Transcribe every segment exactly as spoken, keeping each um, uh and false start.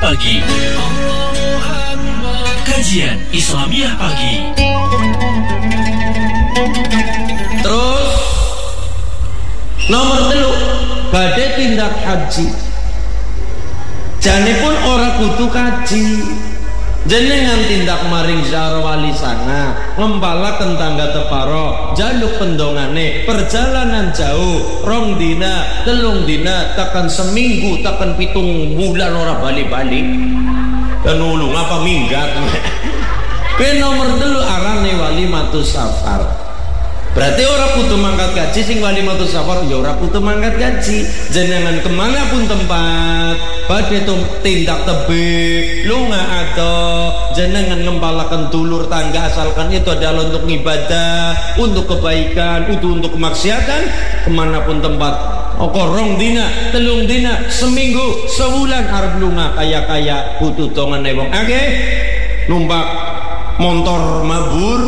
Pagi. Kajian Islamiah Pagi. Terus nomor telu, badhe tindak haji. Jane pun ora kudu kaji. Jenengan tindak maring ziarah wali sana, ngempalaken tangga teparo, jaluk pendongane, perjalanan jauh, rong dina, telung dina, tekan seminggu, tekan pitung bulan ora bali-bali. Dan ulung apa minggat. Ke nomor telu arane wali matu safar. Berarti orang kudu mangkat gaji sing wali matu safar ya ora kudu mangkat gaji. Jenengan kemana pun tempat badhe tindak tebih lunga atau jenengan ngempalaken dulur tangga asalkan itu adalah untuk ibadah, untuk kebaikan, itu untuk kemaksiatan, kemanapun tempat. Oko rong dina, telung dina, seminggu, sebulan arep lunga kaya-kaya butuh tongane wong akeh numpak motor mabur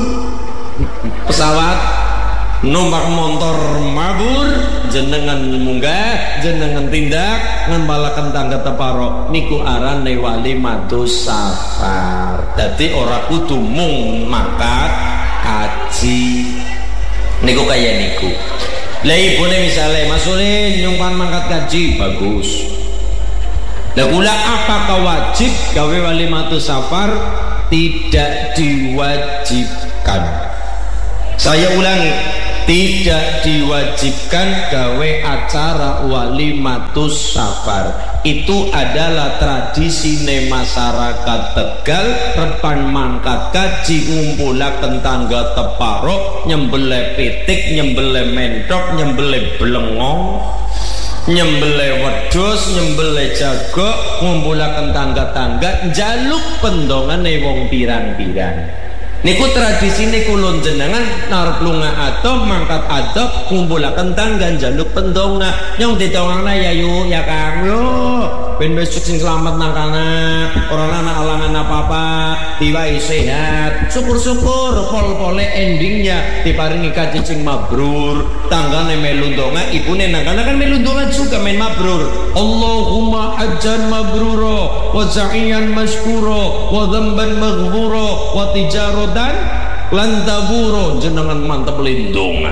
pesawat numpak motor mabur jenengan munggah jenengan tindak ngembalaken tangga teparo niku arane wali matu safar. Dadi ora kudu mung mangkat haji niku kaya niku. Lah ibune misale Mas Ulin nyumpan mangkat haji bagus. Lah kula apakah wajib gawe wali matu safar? Tidak diwajibkan. Saya ulangi, tidak diwajibkan gawe acara wali matu safar. Itu adalah tradisi masyarakat Tegal. Repan mangkat kaji ngumpulaken tangga teparo, nyembelih pitik, nyembelih mentok, nyembelih belengong, nyembelih wedhus, nyembelih jago, ngumpulaken tangga-tangga, jaluk pendongane wong pirang-pirang. Niku tradisi niku lon jenengan narep lunga atau mangkat atau ngumpulaken tangga jaluk pendonga yang ditongangna ya yu ya Kang yo ben besok sing selamat nang kana ora ana alangan apa-apa diwai sehat syukur-syukur pol-pole endingnya diparingi kaji sing mabrur tanggane melu ndonga ibune nang kana kan melu ndonga juga main mabrur Allahumma hajjan mabrura wa sa'iyan mashkura wa dzamban maghfura wa tijarat dan lantaburo jenengan mantep lindungan.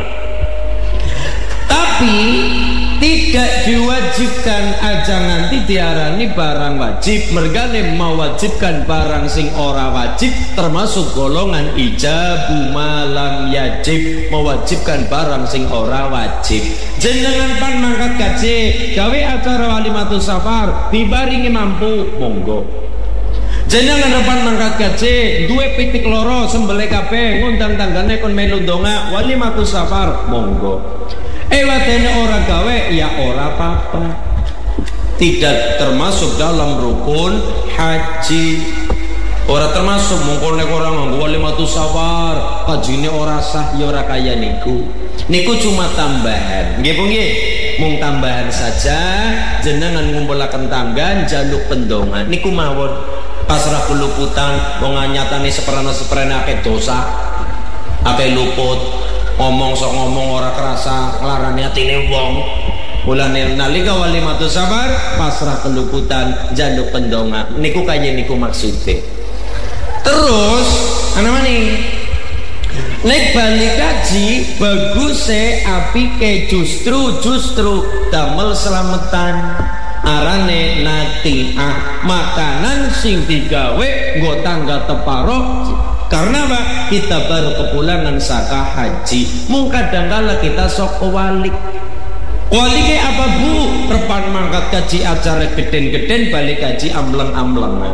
Tapi tidak diwajibkan aja nganti diarani barang wajib mergane mewajibkan barang sing ora wajib termasuk golongan ijabu malam yajib mewajibkan barang sing ora wajib. Jenengan pan mangkat gaji gawe acara wali matu safar dibaringi mampu monggo. Jenengan repan mangkat gaji duwe pitik loro sembelih kabeh ngundang tanggane kon melu ndonga wali matu safar monggo. Eh wadene ora gawe ya ora apa-apa. Tidak termasuk dalam rukun haji. Ora termasuk mongko nek ora nganggo wali matu safar kajine ora sah ya ora kaya niku. Niku cuma tambahan. Nggih po nggih. Mung tambahan saja jenengan ngumpulaken tangga jaluk pendonga niku mawon. Pasrah keluputan wong nyatane seperana-seperane akeh dosa akeh luput ngomong sok ngomong ora kerasa nglarani atine wong mulane nalika wali matu safar pasrah keluputan jaluk pendonga niku kaya niku maksudnya. Terus ana maning nek balik kaji baguse apike justru justru damel selametan arane natiah makanan sing digawe nggo tangga teparo karena apa? Kita baru kepulangan saka haji mung kadangkala kita sok walik walik kayak apa bu? Repan mangkat kaji acara geden-geden balik kaji amleng-amlengan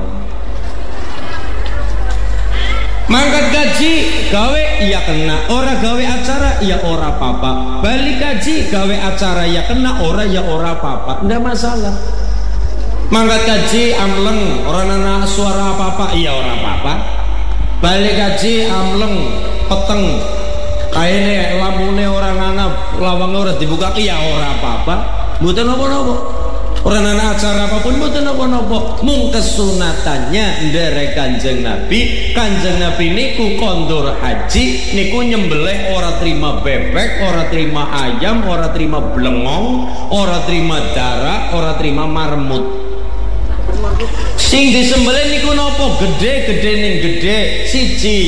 mangkat gaji gawe iya kena ora gawe acara ya ora apa-apa balik gaji gawe acara ya kena ora ya ora apa-apa ndak masalah. Mangkat gaji amleng ora nana suara apa-apa iya ora apa-apa balik gaji amleng peteng kaine lampune ora nana lawange ora dibuka iya ora apa-apa mboten napa-napa. Ora ana acara apapun mboten napa-napa mung kesunatannya nderek Kanjeng Nabi. Kanjeng Nabi niku kondur haji niku nyembelih ora terima bebek, ora terima ayam, ora terima blengong, ora terima darah, ora terima marmut. Sing disembelih niku napa? Gede-gede ning gede siji.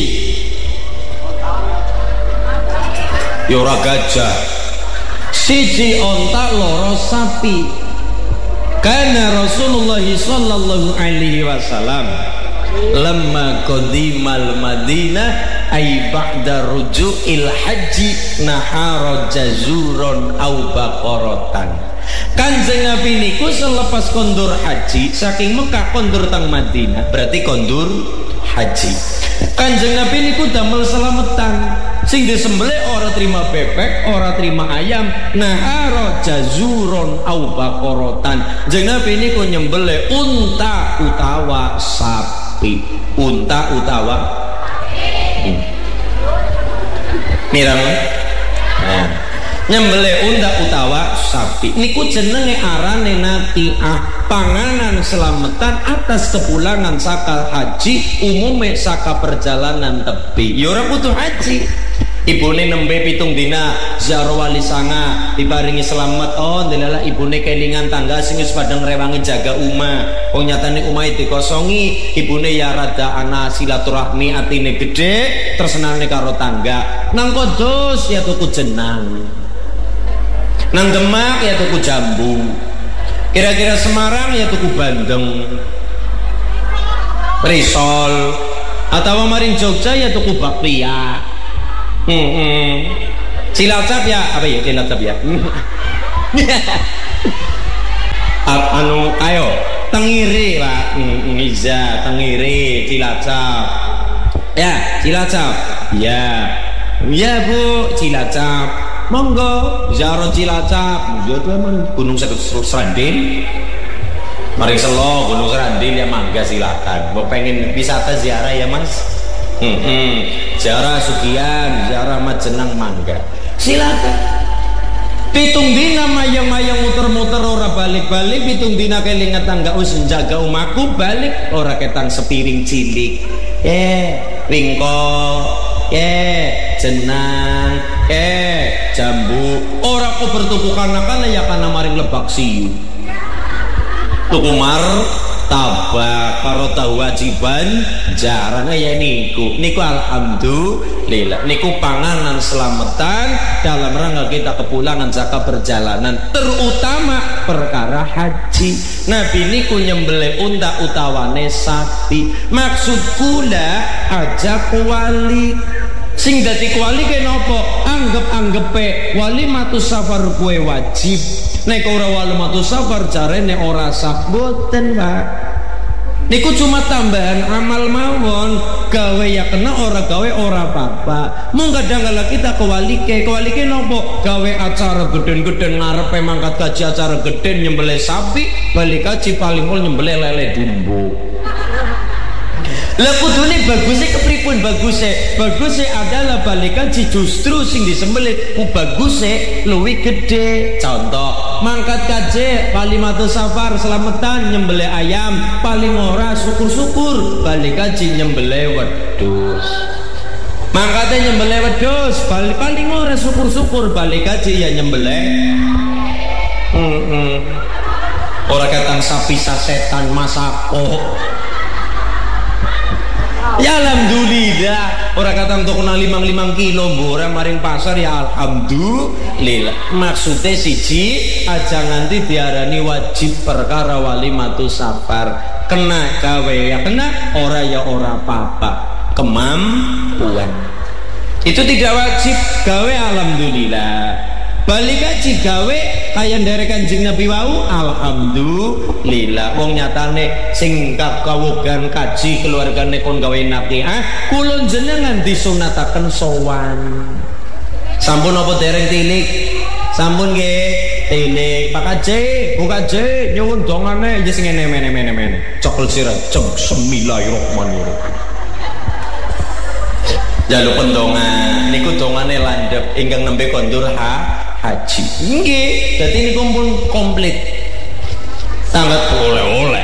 Ya ora gajah. Siji onta, loro sapi. Karena Rasulullah sallallahu alaihi wasallam lamma qadimal Madinah ay ba'da ruju'il haji nahara jazuron au baqaratan. Kanjeng Nabi niku selepas kondur haji saking Mekah kondur tang Madinah, berarti kondur haji. Kanjeng Nabi niku damel selametan. Sing disembelih ora terima bebek, ora terima ayam, nahara jazuron au baqaratan. Kanjeng Nabi niku nyembelih unta utawa sapi. Unta utawa hmm. Mirang. Nah, nyembelih unta utawa sapi niku jenenge arane natiah, panganan selamatan atas kepulangan saka haji, umume saka perjalanan tepi. Ya ora kudu haji. Ibune nembe pitung dina ziarah wali sanga diparingi selamat. Oh ndelala ibune kelingan tangga sing wis padha ngrewangi jaga umah. Wong nyatane umah dikosongi, ibune ya rada ana silaturahmi, atine gede, tresnane karo tangga. Nang Kudus ya tuku jenang. Nang Demak ya tuku jambu. Kira-kira Semarang ya tuku bandeng, risol, atau maring Jogja ya tuku bakpia. Hmm, hmm. Cilacap ya apa ya Cilacap ya? Anu ayo Tengiri Pak. Hmm, Iza Tengiri Cilacap. Ya Cilacap. Ya. Ya Bu Cilacap. Monggo ziarah Cilacap. Ya tuh emang Gunung Serandil. Mari Selo Gunung Serandil ya mangga silakan. Mau pengen wisata ziarah ya Mas? Hmm, hmm. Ziarah Sugian, ziarah Majenang mangga. Silakan. Pitung dina mayang-mayang muter-muter ora balik-balik, pitung dina kelingan tangga wis njaga umaku balik ora ketang sepiring cilik. Eh, wingko, eh, jenang, eh, jambu. Ora kok bertuku kana-kana ya kana maring lebak siu. Tuku mar tabak karo tahu wajiban jarane ya niku niku alhamdulillah niku panganan selamatan dalam rangka kita kepulangan zakat perjalanan, terutama perkara haji. Nabi niku nyembelih unta utawane sapi. Maksud kula aja kuali sing dadi kuali ke nopo, anggap-anggepe wali matu safar kue wajib. Nek ora walimatu safar jarene ora sah boten Pak. Niku cuma tambahan amal mawon, gawe ya kena ora gawe ora apa-apa. Mung kadang kala kita kewalike, kewalike nopo? Gawe acara geden-geden ngarepe mangkat kaji acara geden nyembelih sapi, balik kaji paling ol nyembelih lele dumbo. Lah kudune bagusnya kepripun bagusnya? Bagusnya adalah balik kaji justru sing disembelih ku bagusnya luwih gede. Contoh, mangkat kaji Walimatu Safar selamatan nyembelih ayam, paling ora syukur-syukur balik kaji nyembelih wedhus. Mangkatnya nyembelih wedhus, balik paling ora syukur-syukur balik kaji ya nyembelih. Hmm, hmm. Ora katang sapi sasetan masako. Ya alhamdulillah, orang kata untuk kenal limang limang kilo orang maring pasar ya alhamdulillah. Maksudnya siji aja nganti diarani wajib perkara walimatu safar, kena gawe ya kena, ora ya ora apa-apa, kemampuan itu tidak wajib gawe alhamdulillah. Balik kaji gawe kaya ndere Kanjeng Nabi wau alhamdulillah. Wong nyatane sing kawugan kaji keluargane kon gawe nafkah, kula jenengan disunataken sowan. Sampun apa dereng tilik? Sampun nggih, tilik. Pak Kaji, Bu Kaji nyuwun dongane ya sing ngene-mene-mene. Cokel sira cem bismillahirrahmanirrahim. Jaluk pendongan niku dongane landhep ingkang nembe kondur ha haji. Nggih, dadi niku pun komplit. Sangat oleh-oleh.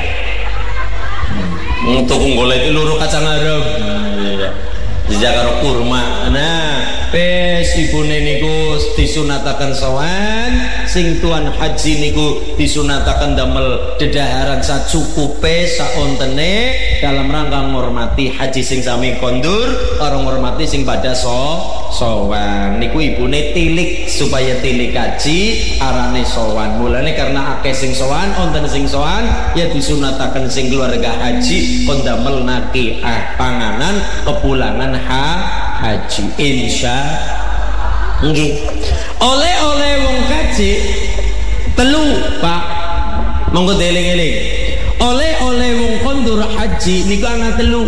Untuk golek luru kacang arab. Jejak karo kurma. Nah, wis ibune niku disunataken sowan, sing tuan haji niku disunataken damel dedaharan sacukupe saontene dalam rangka ngormati haji sing sami kondur karo ngormati sing pada so sowan niku ibune tilik supaya tilik haji arane sowan. Mulane karena akeh sing sowan onten sing sowan ya disunataken sing keluarga haji kon damel nakiah panganan kepulangan ha haji insya nggih. Oleh-oleh wong kaji telu Pak, monggo dieling-eling. Oleh-oleh wong kondur haji niku ana telu.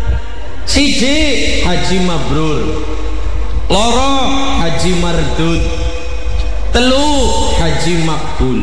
Siji haji mabrur, loro haji mardud, telu haji makbul.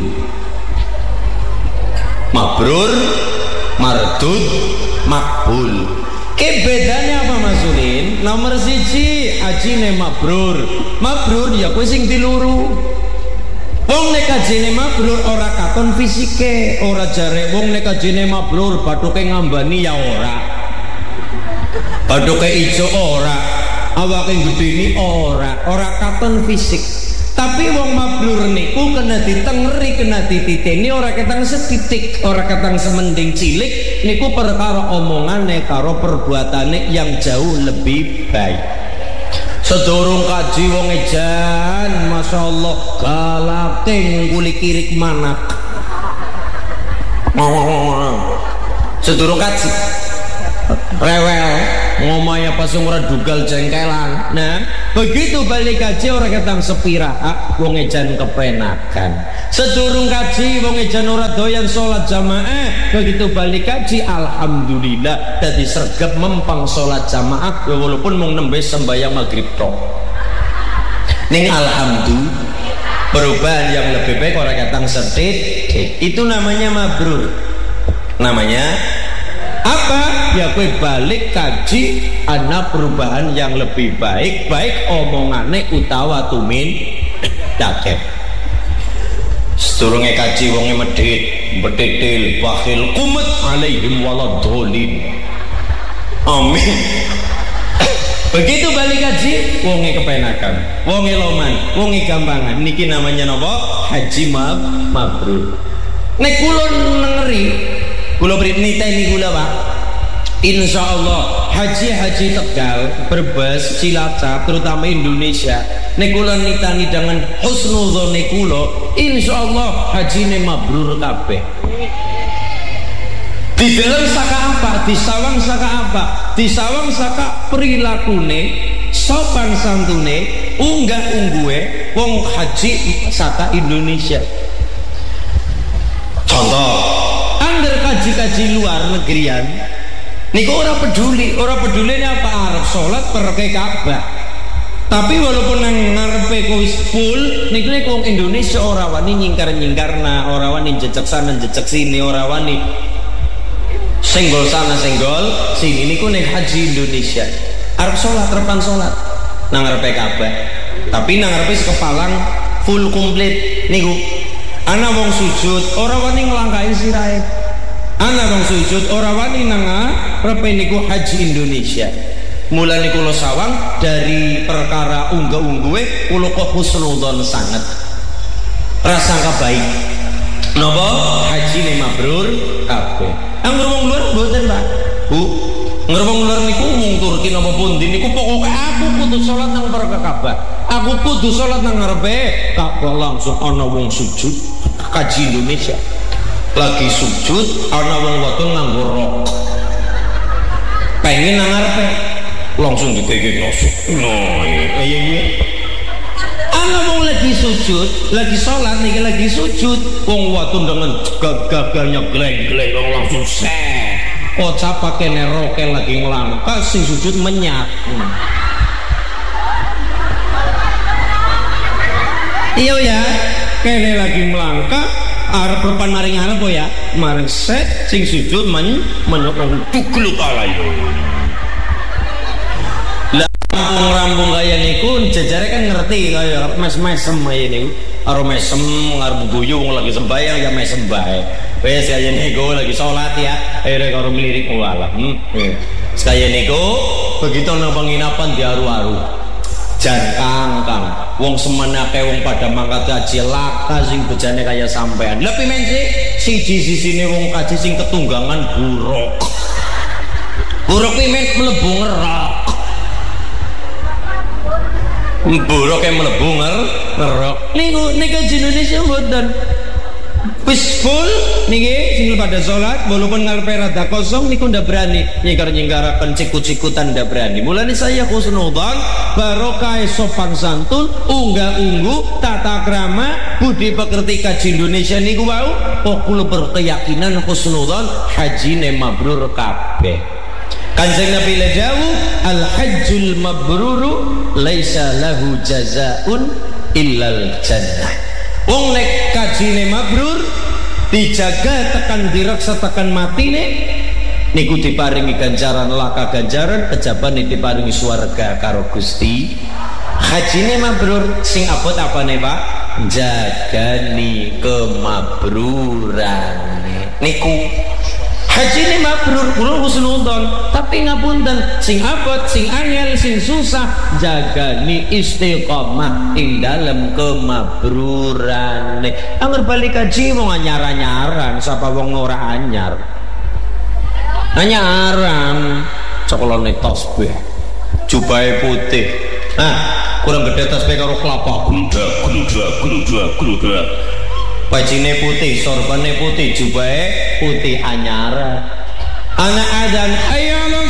Mabrur, mardud, makbul. Ke bedanya apa Mas Ulin? Nomor siji hajine mabrur. Mabrur ya kuwi sing diluru. Wong nek hajine mabrur ora katon fisike, ora jare wong nek hajine mabrur bathuke ngambani ya ora. Bathuke ijo ora, awake gedeni ora, ora katon fisik. Tapi wong mabrur niku kena ditengeri, kena dititeni ora ketang setitik, ora ketang semending cilik niku perkara omongane karo perbuatane yang jauh lebih baik. Sedurung kaji wong ejan, masya Allah galake nguli kirik manak. Sedurung kaji rewel ngomaya pas ora dugal jengkelan. Nah begitu balik kaji orang ketang sepiraha wong ejan kepenakan. Sedurung kaji wong ejan ora doyan sholat jamaah, begitu balik kaji alhamdulillah dadi sergap mempang sholat jamaah walaupun mung nembe sembahyang maghrib tok. Ning alhamdulillah perubahan yang lebih baik orang ketang sedit, itu namanya mabrur. Namanya apa? Ya kue balik kaji ana perubahan yang lebih baik, baik omongane utawa tumin dakek. Sedurunge kaji wonge medhit, betetil, bakhil, kumet alaihim waladhdallin. Amin. Begitu balik kaji wonge kepenakan, wonge loman, wonge gampangan. Niki namanya napa? Haji mab mabrur. Nek kula nengeri kula beri niteni kula Pak, insya Allah haji-haji Tegal, Brebes, Cilacap, terutama Indonesia nek kula nitani dengan husnuzone kula, insya Allah hajine mabrur kabeh. Dideleng saka apa? Disawang saka apa? Disawang saka perilakune, sopan santune, unggah ungguhe wong haji saka Indonesia. Contoh, angger kaji-kaji luar negerian niku ora peduli, ora peduli ini apa arep salat perke Ka'bah. Tapi walaupun nang ngarepe wis full niku nek wong Indonesia ora wani nyingkar-nyingkarna, ora wani jejak sana jejak sini, ora wani senggol sana senggol sini. Niku nek haji Indonesia arep salat repan salat nang ngarepe Ka'bah. Tapi nang ngarepe kepalang full komplit niku ana wong sujud ora wani nglangkai sirahe. Ana wong sujud ora wani nang ngarepe niku haji Indonesia. Mulane kula sawang dari perkara unggah-ungguhe kula kok husnudzon sanget. Prasangka baik. Napa hajine mabrur kabeh. Angger wong luar mboten, Pak. Bu, angger wong luar niku mung Turki napa pundi niku pokoke aku kudu salat nang perke Ka'bah. Aku kudu salat nang ngarepe Ka'bah, langsung ana wong sujud kaji Indonesia. Lagi sujud ana wong wadon nganggo rok. Pengen nang ngarepe langsung dikekek nosuk. No, iya iya. Ana wong lagi sujud, lagi sholat nih lagi sujud, wong wadon dengan gagahnya gleng-gleng wong langsung seh. Kocap pakai neroke lagi ngelangka, sing sujud menyat. Hmm. Iya ya, kene lagi melangkah arep repan maring arep ya, maring set sing sujud men menyok nang tugluk alayo. Rampung-rampung kaya niku jajare kan ngerti kaya mes-mesem kaya niku. Karo mesem ngarep guyu wong lagi sembahyang ya mesem bae. Wis kaya niku lagi salat ya, akhire karo melirik walah. Hmm. Kaya niku begitu nang penginapan diaru-aru. jan kangkang wong semenake wong pada mangkat kaji laka sing bejane kaya sampean. Lebih mensi siji sisine wong kaji sing ketunggangan buruk. Buruk iki men mlebu ngerok. Buruk e mlebu ngerok. Niku nek kaji Indonesia mboten. Peaceful niki sing pada sholat walaupun ngarepe rada kosong niku ndak berani nyingkar-nyingkaraken cikut-cikutan ndak berani. Mulane saya husnudzon barokah sopan santun unggah unggu tata krama budi pekerti kaji Indonesia niku wau kok kula berkeyakinan husnudzon hajine mabrur kabeh. Kanjeng Nabi dawuh al hajjul mabruru laisa lahu jazaun illal jannah. Wong nek kajine mabrur dijaga tekan direksa tekan matine niku diparingi ganjaran laka ganjaran kejaban diparingi swarga karo Gusti. Hajine mabrur sing abot apane Pak? Jagani kemabrurane niku hajine mabrur kula husnudzon tapi ngapunten sing abot sing angel sing susah jagani istiqomah ing dalem kemabrurane. Angger balik kaji wong anyar-anyaran sapa wong ora anyar anyaran cokolone tasbih jubahe putih nah kurang gede tasbih karo kelapa gludak gludak gludak gludak bajine putih, sorbane putih, jubahe putih anyara. Anak adzan hayya 'alas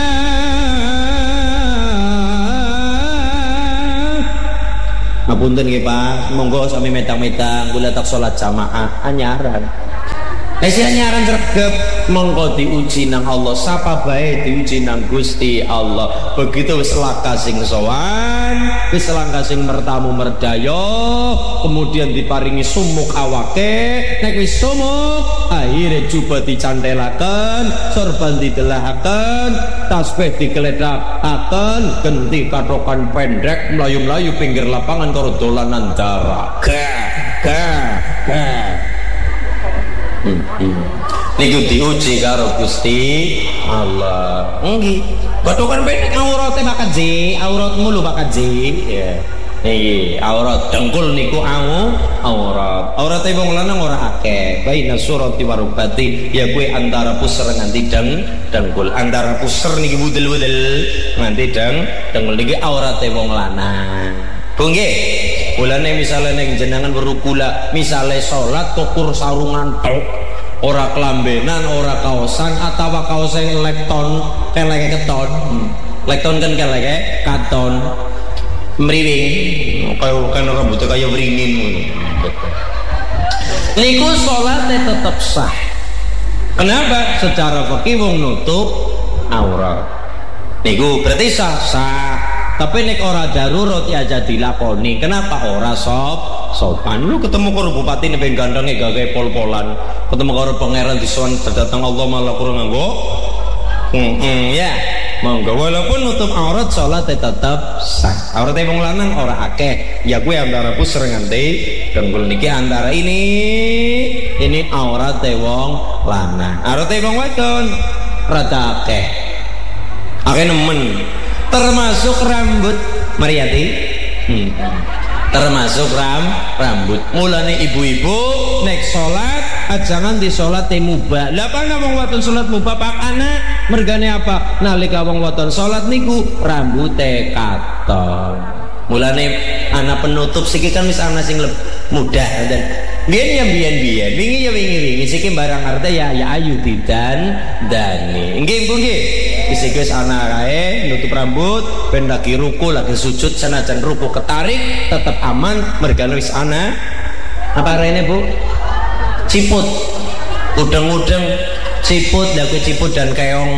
shalah. Ngapunten nggih Pak, monggo sami metang-metang kula tak salat jamaah anyaran. Nek si anyaran sregep monggo diuji nang Allah, sapa bae diuji nang Gusti Allah. Begitu wis laka sing sowan, wis langka sing mertamu merdayo, kemudian diparingi sumuk awake, nek wis sumuk, akhire juba dicantelaken, sorban didelahaken, tasbih dikeledakaken, genti katokan pendek, mlayu-mlayu pinggir lapangan karo dolanan darah. Gah, gah, gah. Hmm, hmm. Niku diuji karo Gusti Allah. Nggih. Bathukan pendek aurate bakal ji, auratmu lho bakal ji. Ya. Niki aurat dengkul niku au aurat. Aurate wong lanang ora akeh. Baina surati warubati ya kuwi antara puser nganti deng dengkul. Antara puser niki budel-budel nganti deng dengkul niki aurate wong lanang. Bu nggih. Mulane misale ning jenengan berukula, misale salat tukur sarungan tok, ora kelambenan, ora kaosan atawa kaos sing lekton, keleke keton. Hmm. Lekton kan keleke katon. Mriwing, kaya kan rambutnya kaya wringin ngono. Niku salate tetep sah. Kenapa? Secara fikih wong nutup aurat. Niku berarti sah, sah. Tapi nek ora darurat ya aja dilakoni. Kenapa ora sop sopan? Lu ketemu karo bupati nek gandenge gawe pol-polan, ketemu karo pangeran disuwun datang Allah malah kurang nganggo. Heeh ya. Monggo walaupun nutup aurat salat tetap sah. Aurate wong lanang ora akeh. Ya kuwi antara puser nganti dengkul niki antara ini ini aurate wong lanang. Aurate wong wadon rada akeh. Akeh nemen. Termasuk rambut Mariati hmm. termasuk ram rambut mulane ibu-ibu nek sholat ajangan di sholat mubah. Lah apa wong wadon sholat mubah pak anak mergane apa nalika wong wadon sholat niku rambute katon. Mulane anak penutup siki kan wis ana sing mudah dan biyen ya biyen biyen wingi ya wingi wingi siki barang arte ya ya ayu didan dani nggih Bu nggih isih wis ana kae nutup rambut ben lagi ruku lagi sujud senajan ruku ketarik tetap aman mergane wis ana apa rene Bu ciput udeng-udeng ciput lha kuwi ciput dan keong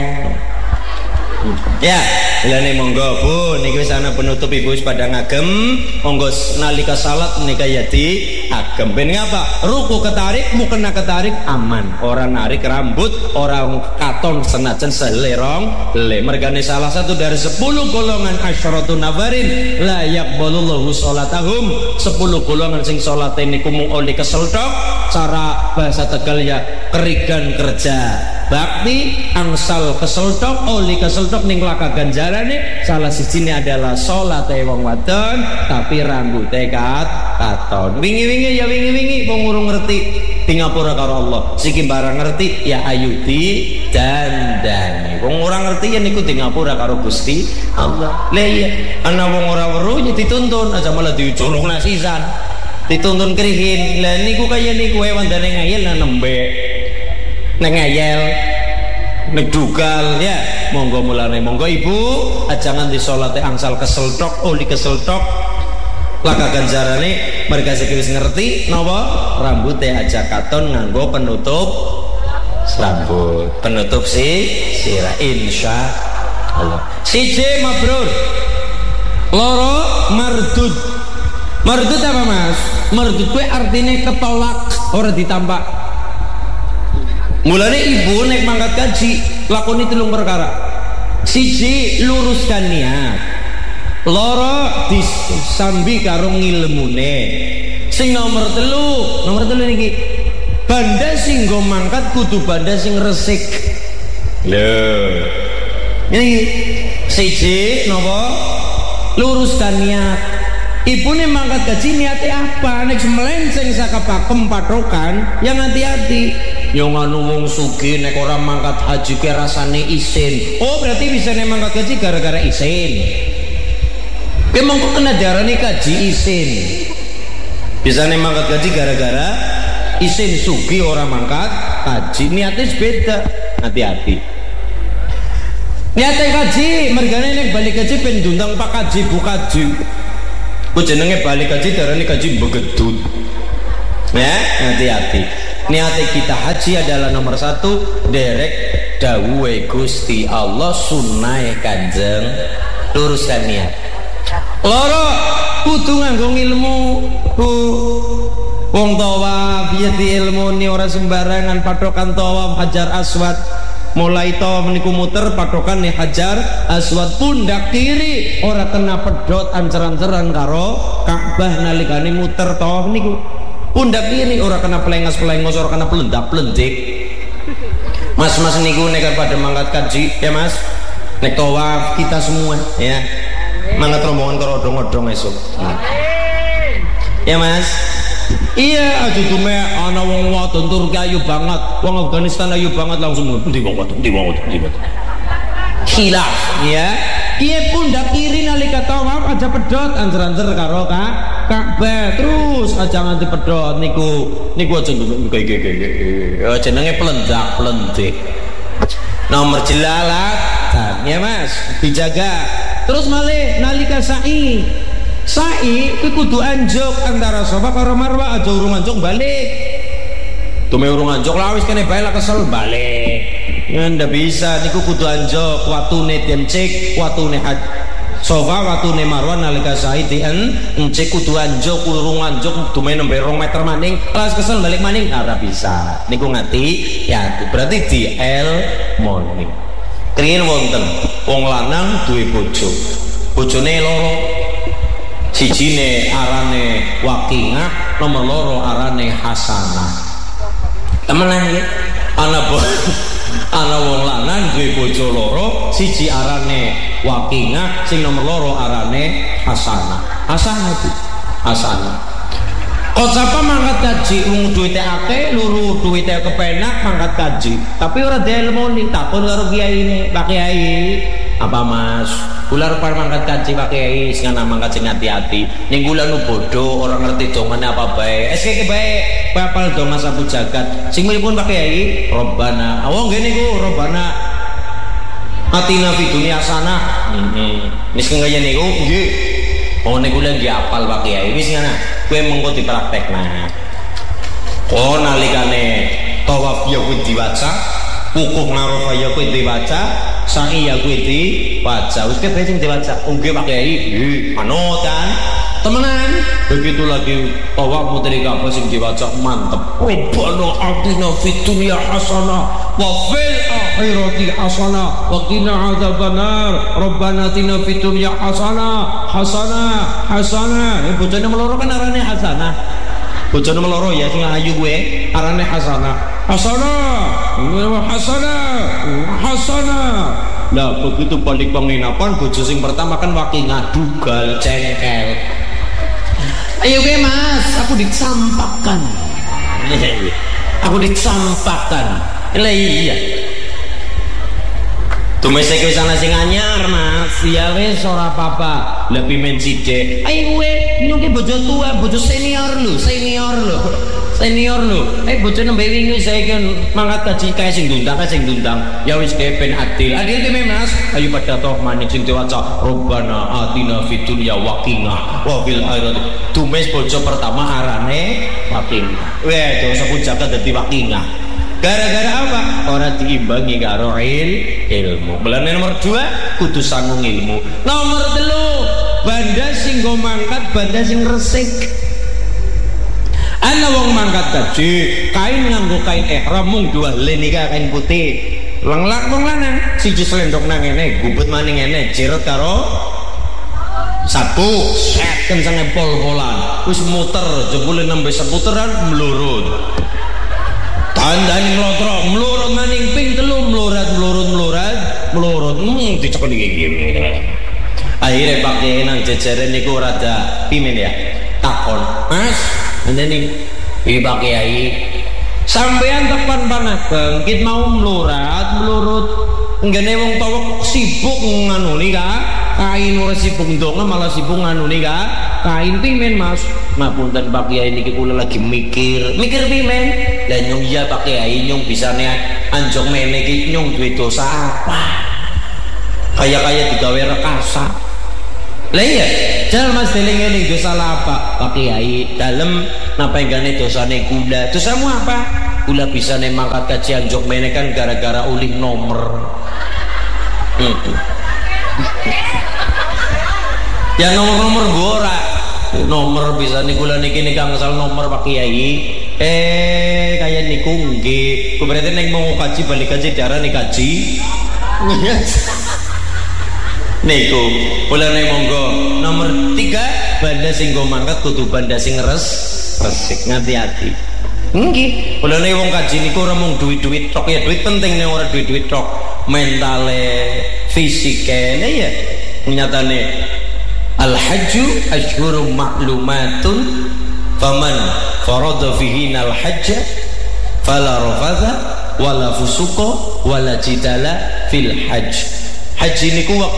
ya lane monggo Bu niki wis ana penutup ibu wis pada ngagem monggo nalika salat menika ya di agem ben ngapa ruku ketarik mukena ketarik aman orang narik rambut orang katon senajan selerong le mergane salah satu dari sepuluh golongan asyaratun nafarin la yaqbalullahu sholatahum sepuluh golongan sing salate niku mung oli keselthok cara bahasa Tegal ya kerigan kerja bakti angsal keseltok oli keseltok ning laka ganjarane salah sijine adalah salat wong wadon tapi rambute kat katon wingi-wingi ya wingi-wingi wong urung ngerti di ngapura karo Allah siki barang ngerti ya ayu di dandani wong ora ngerti ya niku di ngapura karo Gusti Allah lha iya ana wong ora weruh ya dituntun aja malah dicolong nasisan dituntun krihin lah niku kaya niku wandane ngayel nang nembe nang ngayel nek dugal ya monggo mulane monggo ibu ajangan di salate angsal keseltok oli keseltok laka ganjarane merga sing wis ngerti napa rambutnya aja katon nganggo penutup rambut penutup si sirah insya Allah siji mabrur loro mardud mardud apa mas? Mardud kuwi artine ketolak ora ditampak mulane ibu naik mangkat gaji lakoni telung perkara siji luruskan niat loro disambi karo ngilmune sing nomor telu nomor telu niki banda sing go mangkat kudu banda sing resik lho ini siji napa luruskan niat ibu nih mangkat gaji niatnya apa nek melenceng saka pakem patokan yang hati-hati yang anu wong sugih nek ora mangkat haji ke rasane isin oh berarti bisa nek mangkat gaji gara-gara isin memang kok kena diarani kaji isin bisa nih mangkat gaji gara-gara isin sugi orang mangkat kaji niatnya beda hati-hati niatnya kaji mergane nek balik kaji pendundang pak kaji bu kaji bu jenenge balik kaji diarani kaji begedut ya hati-hati niatnya kita haji adalah nomor satu derek dawuhe Gusti Allah sunnahe kanjeng luruskan niat loro kudu nganggo ilmu bu wong tawaf piye di ilmu ni ora sembarangan patokan tawaf Hajar Aswad mulai tawaf niku muter patokan nih Hajar Aswad pundak kiri ora kena pedot ancer-anceran karo Ka'bah nalikane muter tawaf niku pundak kiri ora kena pelengas-pelengos ora kena pelendak-pelendik mas-mas niku nek pada mangkat kaji ya mas nek tawaf kita semua ya mangkat rombongan karo odong-odong esuk ya mas iya aja dume ana wong wadon Turki ayu banget wong Afghanistan ayu banget langsung ndi wong wadon ndi wong wadon ndi wadon khilaf ya iya pundak kiri nalika tawaf aja pedot anjer-anjer karo Ka'bah terus aja nganti pedot niku niku aja iki jenenge pelendak-pelendik nomor jelalat ya mas dijaga terus malih nalika sa'i sa'i itu kudu anjuk antara Safa karo Marwah aja urung anjuk balik tume urung anjuk lah wis kene bae lah kesel balik ya ndak bisa niku kudu anjuk watune dicek watune Safa watune Marwah nalika sa'i dien encek kudu anjuk urung anjuk tume nembe rong meter maning las kesel balik maning ora bisa niku ngati ya berarti di el morning kenging wonten wong lanang duwe bojo bojone loro sijine arane Waqingah nomor loro arane Hasanah temenan ya ana ana wong lanang duwe bojo loro siji arane Waqingah sing nomor loro arane Hasanah Hasanah itu Hasanah kok sapa mangkat kaji wong duwite akeh luru duwite kepenak mangkat kaji tapi ora dielmoni takon karo kiyaine Pak Kiai apa mas kula arep mangkat kaji Pak Kiai sing ana mangkat sing hati-hati ning kula nu bodho ora ngerti dongane apa bae es kek bae papal donga sabu jagat sing pripun Pak Kiai Robbana awong ngene niku Robbana atina fid dunya hasanah heeh wis kaya niku nggih oh niku lagi apal Pak Kiai wis ngana kowe mengko dipraktekna oh nalikane tawaf ya kuwi diwaca wukuf Arafah ya kuwi diwaca sa'i ya kuwi diwaca wis kabeh sing diwaca nggih Pak Kiai nggih manut kan temenan begitu lagi tawaf putri Ka'bah sing diwaca mantep Rabbana atina fid dunya hasanah wa fil akhirati hasanah wa qina adzabannar Rabbana atina fid dunya hasanah hasanah hasanah eh bojone meloro kan arane hasanah bojone meloro ya sing ayu kuwe arane hasanah hasanah Hasana, Hasana. Lah begitu balik penginapan bojo sing pertama kan waki ngadugal cengkel. Ayo ke mas, aku dicampakkan. Aku dicampakkan. Lah iya. Tumes iki wis ana sing anyar mas. Ya wis ora apa-apa. Lebih men sithik. Ayo kowe nyuke bojo tua, bojo senior lho, senior lho. Senior lho. Eh bojo nembe wingi saiki mangkat kaji kae sing ndundang, kae sing ndundang. Ya wis kepen adil. Adil te mas. Ayo pada toh manik sing diwaca. Rabbana atina fid dunya wa qina wa fil akhirati. Tumes bojo pertama arane Waqina. Weh, dosa jagat dadi Waqina. Gara-gara apa? Orang diimbangi karo ilmu. Belane nomor dua kudu sanggung ilmu. Nomor telu banda sing go mangkat, banda sing resik. Ana wong mangkat kaji, kain nganggo kain ihram mung dua lenika kain putih. Lenglak wong lanang, siji slendok nang ngene, gubet maning ngene, jeret karo sapu, set kencenge pol-polan. Wis muter, jebule nembe seputeran mlurut. Tandani ngelotrok, melurut maning ping telu, melurat, melurut, melurat, melurut, hmm, dicekal gini. Akhirnya pakai nang jajaran niku rada pimen ya, takon, mas, anda nih, ibu pakai ai, sampean tepan panas bangkit mau melurat, melurut, enggak nih wong tawak sibuk nganu nih kak, kain ora sibuk ndonga malah sibuk nganu nih kak, kain pimen mas. Mapunten Pak Kiai niki kula lagi mikir, mikir pimen? Lah nyung iya Pak Kiai nyung bisane anjok mene iki nyung duwe dosa apa? Kaya-kaya digawe rekasa. Lah iya, jal Mas deling-eling dosa apa? Pak Kiai dalem napa enggane dosane kula? Dosamu apa? Kula bisane mangkat kaji anjok mene kan gara-gara ulih nomor. Hmm. Ya nomor-nomor gora. Nomor bisa nih kula niki nih kang asal nomor Pak Kiai eh kayak niku nggih berarti neng mau kaji balik kaji darah nih kaji niku kula neng monggo nomor tiga banda sing go mangkat kudu banda sing res resik ngati-hati nggih kula neng wong kaji niku ora mung duit-duit tok ya duit penting nih ora duit-duit tok mentale fisike ya nyatane Al-hajju ashhurum ma'lumatun faman farada fihinal hajja fala rafatha wala fusuqa wala jidala fil hajj. Haji niku